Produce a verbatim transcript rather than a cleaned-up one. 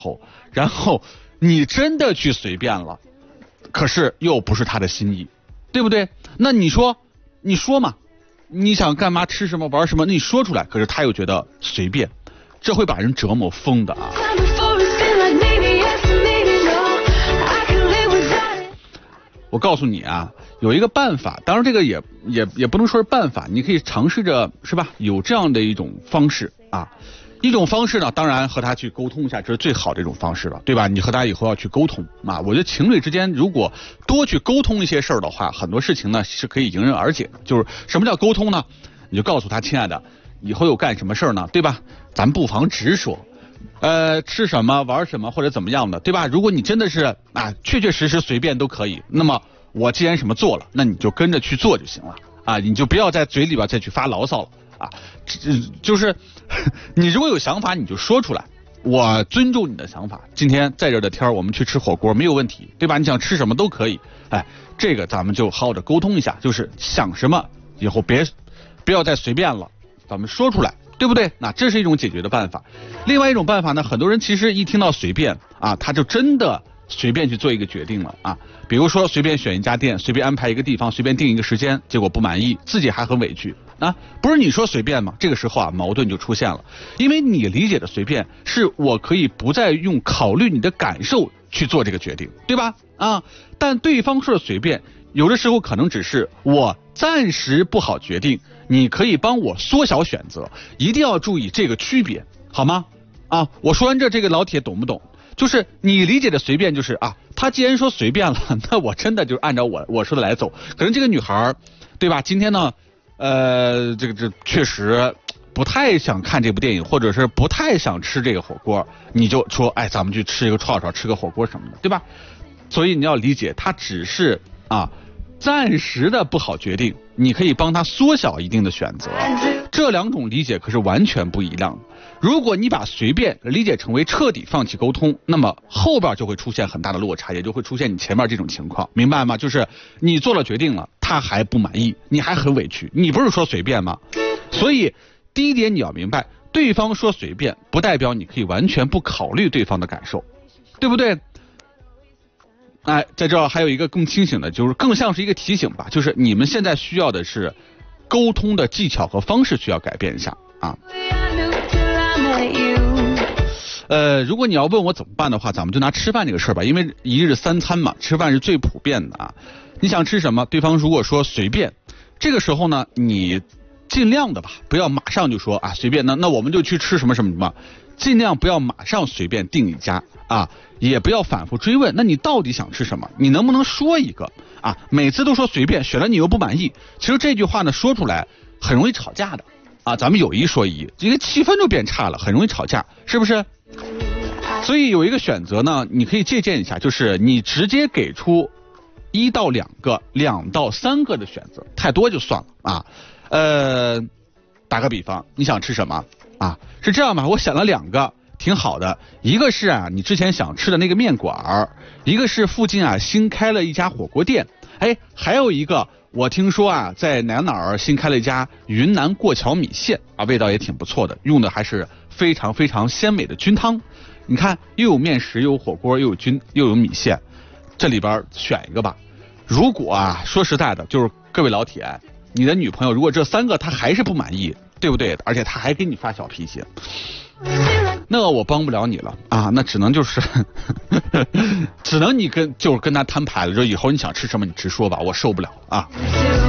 后，然后你真的去随便了，可是又不是他的心意，对不对？那你说，你说嘛，你想干嘛吃什么玩什么，你说出来，可是他又觉得随便，这会把人折磨疯的啊。我告诉你啊，有一个办法，当然这个也也也不能说是办法，你可以尝试着，是吧？有这样的一种方式啊。一种方式呢，当然和他去沟通一下，这是最好的一种方式了，对吧？你和他以后要去沟通啊。我觉得情侣之间如果多去沟通一些事儿的话，很多事情呢是可以迎刃而解的。就是什么叫沟通呢？你就告诉他，亲爱的，以后又干什么事儿呢？对吧？咱不妨直说，呃，吃什么玩什么或者怎么样的，对吧？如果你真的是啊，确确实实随便都可以，那么我既然什么做了，那你就跟着去做就行了啊，你就不要在嘴里边再去发牢骚了。啊，就是你如果有想法你就说出来，我尊重你的想法。今天在这的天我们去吃火锅没有问题，对吧？你想吃什么都可以，哎，这个咱们就好好的沟通一下，就是想什么以后别不要再随便了，咱们说出来，对不对？那这是一种解决的办法。另外一种办法呢，很多人其实一听到随便啊，他就真的随便去做一个决定了啊，比如说随便选一家店，随便安排一个地方，随便定一个时间，结果不满意，自己还很委屈啊。不是你说随便吗？这个时候啊，矛盾就出现了，因为你理解的随便是我可以不再用考虑你的感受去做这个决定，对吧？啊，但对方说的随便，有的时候可能只是我暂时不好决定，你可以帮我缩小选择，一定要注意这个区别，好吗？啊，我说完这，这个老铁懂不懂？就是你理解的随便就是啊，他既然说随便了，那我真的就按照我我说的来走。可能这个女孩，对吧？今天呢，呃，这个这确实不太想看这部电影，或者是不太想吃这个火锅，你就说，哎，咱们去吃一个串串，吃个火锅什么的，对吧？所以你要理解，他只是啊暂时的不好决定，你可以帮他缩小一定的选择。这两种理解可是完全不一样的。如果你把随便理解成为彻底放弃沟通，那么后边就会出现很大的落差，也就会出现你前面这种情况，明白吗？就是你做了决定了，他还不满意，你还很委屈，你不是说随便吗？所以第一点你要明白，对方说随便不代表你可以完全不考虑对方的感受，对不对？哎，在这儿还有一个更清醒的，就是更像是一个提醒吧，就是你们现在需要的是沟通的技巧和方式需要改变一下啊。呃，如果你要问我怎么办的话，咱们就拿吃饭这个事儿吧，因为一日三餐嘛，吃饭是最普遍的啊。你想吃什么？对方如果说随便，这个时候呢，你尽量的吧，不要马上就说啊随便，那那我们就去吃什么什么什么，尽量不要马上随便定一家啊，也不要反复追问，那你到底想吃什么？你能不能说一个啊？每次都说随便，选了你又不满意，其实这句话呢说出来很容易吵架的啊，咱们有一说一，这个气氛就变差了，很容易吵架，是不是？所以有一个选择呢，你可以借鉴一下，就是你直接给出一到两个、两到三个的选择，太多就算了啊。呃，打个比方，你想吃什么啊？是这样吧？我想了两个，挺好的。一个是啊，你之前想吃的那个面馆，一个是附近啊新开了一家火锅店，哎，还有一个我听说啊，在哪哪儿新开了一家云南过桥米线啊，味道也挺不错的，用的还是非常非常鲜美的菌汤。你看，又有面食，又有火锅，又有菌，又有米线，这里边选一个吧。如果啊，说实在的，就是各位老铁，你的女朋友如果这三个她还是不满意，对不对？而且她还给你发小脾气，那我帮不了你了啊，那只能就是只能你跟就是跟她摊牌了，说以后你想吃什么你直说吧，我受不了啊。